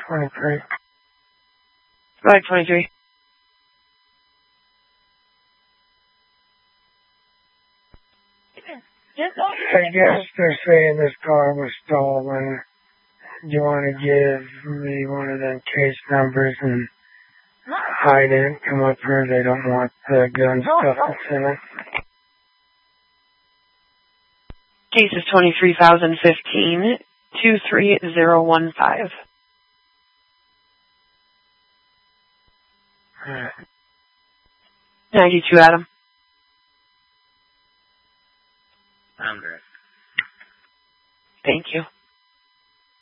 23. Right, 23. I guess they're saying this car was stolen. Do you want to give me one of them case numbers and hide it? Come up here. They don't want the gun stuff that's in it. Case is 23,015 23015. Alright. 92, Adam. I'm good. Thank you.